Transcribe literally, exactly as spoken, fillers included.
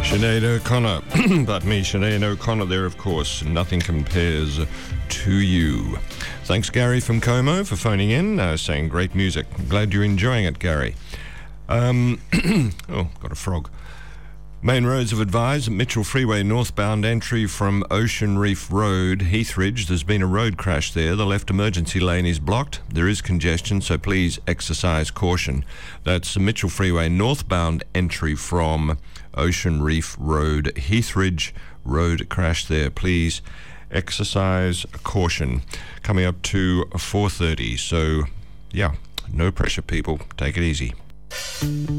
Sinead O'Connor, but me, Sinead O'Connor there, of course. Nothing compares to you. Thanks, Gary from Como, for phoning in, uh, saying great music. Glad you're enjoying it, Gary. Um, oh, got a frog. Main roads have advised Mitchell Freeway northbound entry from Ocean Reef Road, Heathridge. There's been a road crash there. The left emergency lane is blocked. There is congestion, so please exercise caution. That's Mitchell Freeway northbound entry from Ocean Reef Road, Heathridge. Road crash there. Please exercise caution. Coming up to four thirty. So, yeah, no pressure, people. Take it easy.